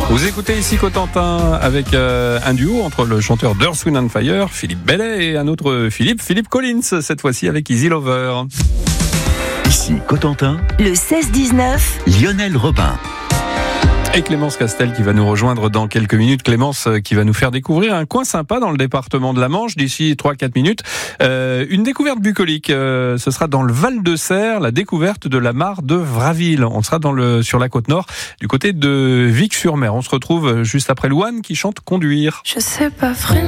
Vous écoutez ici Cotentin avec un duo entre le chanteur d'Earth, Wind & Fire, Philippe Bellet, et un autre Philippe Collins, cette fois-ci avec Easy Lover. Ici Cotentin, le 16-19, Lionel Robin. Et Clémence Castel qui va nous rejoindre dans quelques minutes. Clémence qui va nous faire découvrir un coin sympa dans le département de la Manche d'ici 3-4 minutes. Une découverte bucolique. Ce sera dans le Val-de-Serre, la découverte de la mare de Vraville. On sera sur la côte nord, du côté de Vic-sur-Mer. On se retrouve juste après Louane qui chante Conduire. Je sais pas vraiment.